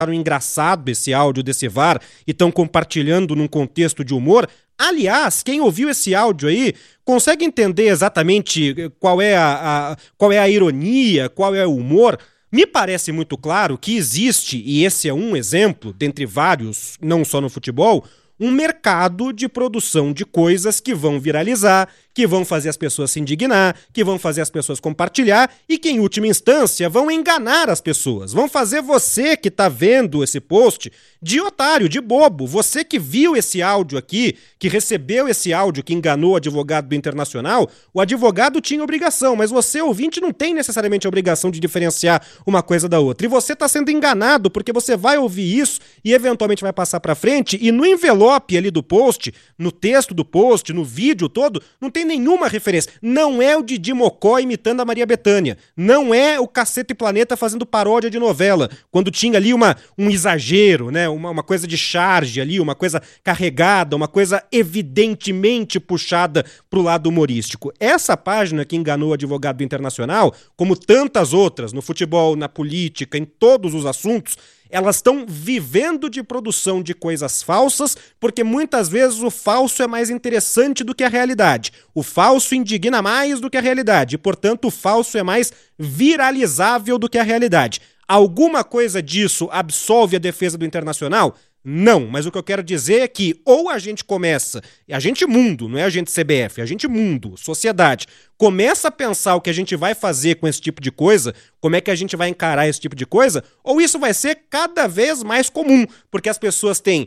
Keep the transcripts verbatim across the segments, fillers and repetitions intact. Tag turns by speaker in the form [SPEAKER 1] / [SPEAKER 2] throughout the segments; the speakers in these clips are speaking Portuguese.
[SPEAKER 1] engraçado esse áudio desse V A R e estão compartilhando num contexto de humor. Aliás, quem ouviu esse áudio aí consegue entender exatamente qual é a, a, qual é a ironia, qual é o humor. Me parece muito claro que existe, e esse é um exemplo, dentre vários, não só no futebol, um mercado de produção de coisas que vão viralizar, que vão fazer as pessoas se indignar, que vão fazer as pessoas compartilhar e que, em última instância, vão enganar as pessoas. Vão fazer você que está vendo esse post de otário, de bobo. Você que viu esse áudio aqui, que recebeu esse áudio, que enganou o advogado do Internacional, o advogado tinha obrigação, mas você, ouvinte, não tem necessariamente a obrigação de diferenciar uma coisa da outra. E você está sendo enganado porque você vai ouvir isso e, eventualmente, vai passar para frente e no envelope ali do post, no texto do post, no vídeo todo, não tem nenhuma referência. Não é o Didi Mocó imitando a Maria Bethânia. Não é o Cacete Planeta fazendo paródia de novela, quando tinha ali uma, um exagero, né? Uma, uma coisa de charge ali, uma coisa carregada, uma coisa evidentemente puxada pro lado humorístico. Essa página que enganou o advogado do Internacional, como tantas outras, no futebol, na política, em todos os assuntos, elas estão vivendo de produção de coisas falsas, porque muitas vezes o falso é mais interessante do que a realidade. O falso indigna mais do que a realidade, e, portanto, o falso é mais viralizável do que a realidade. Alguma coisa disso absolve a defesa do Internacional? Não, mas o que eu quero dizer é que ou a gente começa, a gente mundo, não é a gente C B F, a gente mundo, sociedade, começa a pensar o que a gente vai fazer com esse tipo de coisa, como é que a gente vai encarar esse tipo de coisa, ou isso vai ser cada vez mais comum, porque as pessoas têm,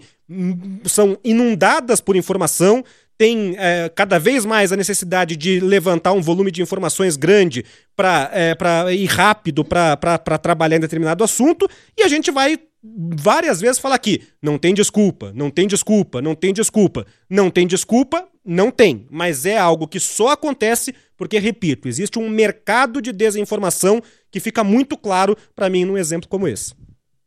[SPEAKER 1] são inundadas por informação, tem é, cada vez mais a necessidade de levantar um volume de informações grande para é, para ir rápido para trabalhar em determinado assunto, e a gente vai várias vezes falar aqui, não tem desculpa, não tem desculpa, não tem desculpa, não tem desculpa, não tem, mas é algo que só acontece porque, repito, existe um mercado de desinformação que fica muito claro para mim num exemplo como esse.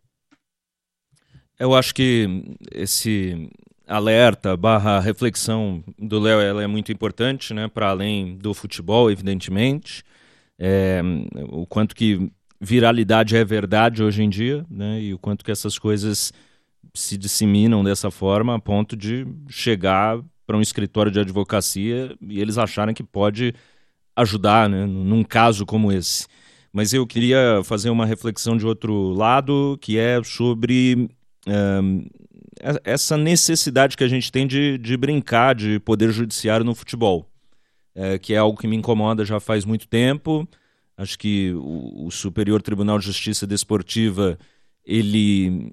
[SPEAKER 2] Eu acho que esse alerta barra reflexão do Léo ela é muito importante, né, para além do futebol, evidentemente, é, o quanto que viralidade é verdade hoje em dia, né, e o quanto que essas coisas se disseminam dessa forma a ponto de chegar para um escritório de advocacia e eles acharem que pode ajudar, né, num caso como esse. Mas eu queria fazer uma reflexão de outro lado, que é sobre um, essa necessidade que a gente tem de, de brincar de poder judiciário no futebol, é, que é algo que me incomoda já faz muito tempo. Acho que o, o Superior Tribunal de Justiça Desportiva, ele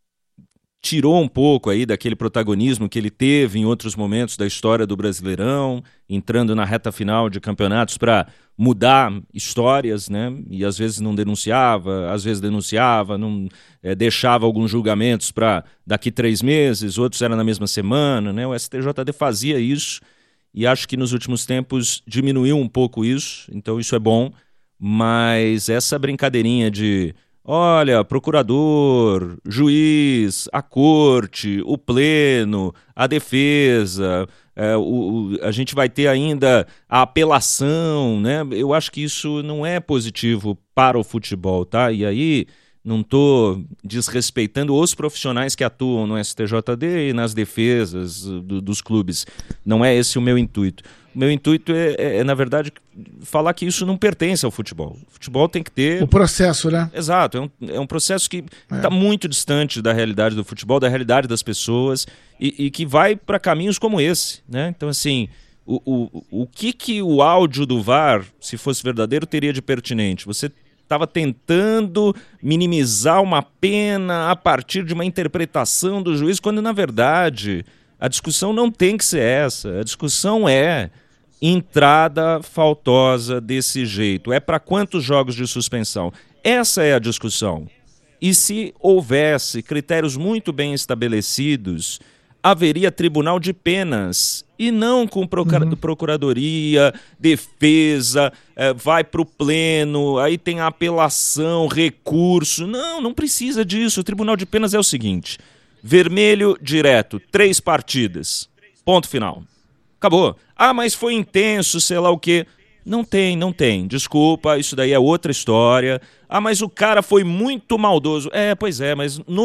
[SPEAKER 2] tirou um pouco aí daquele protagonismo que ele teve em outros momentos da história do Brasileirão, entrando na reta final de campeonatos para mudar histórias, né? E às vezes não denunciava, às vezes denunciava, não é, deixava alguns julgamentos para daqui três meses, outros eram na mesma semana, né? O S T J D fazia isso e acho que nos últimos tempos diminuiu um pouco isso, então isso é bom. Mas essa brincadeirinha de, olha, procurador, juiz, a corte, o pleno, a defesa, é, o, o, a gente vai ter ainda a apelação, né? Eu acho que isso não é positivo para o futebol, tá? E aí não estou desrespeitando os profissionais que atuam no S T J D e nas defesas do, dos clubes. Não é esse o meu intuito. O meu intuito é, é, é, na verdade, falar que isso não pertence ao futebol. O futebol tem que ter...
[SPEAKER 3] O processo, né?
[SPEAKER 2] Exato. É um, é um processo que está é. muito distante da realidade do futebol, da realidade das pessoas e, e que vai para caminhos como esse, né? Então, assim, o, o, o que, que o áudio do V A R, se fosse verdadeiro, teria de pertinente? Você estava tentando minimizar uma pena a partir de uma interpretação do juiz, quando, na verdade, a discussão não tem que ser essa. A discussão é entrada faltosa desse jeito. É para quantos jogos de suspensão? Essa é a discussão. E se houvesse critérios muito bem estabelecidos, haveria tribunal de penas e não com procura- uhum. procuradoria, defesa, é, vai para o pleno, aí tem a apelação, recurso. Não, não precisa disso. O tribunal de penas é o seguinte: vermelho direto, três partidas, ponto final. Acabou. Ah, mas foi intenso, sei lá o quê. Não tem, não tem. Desculpa, isso daí é outra história. Ah, mas o cara foi muito maldoso. É, pois é, mas no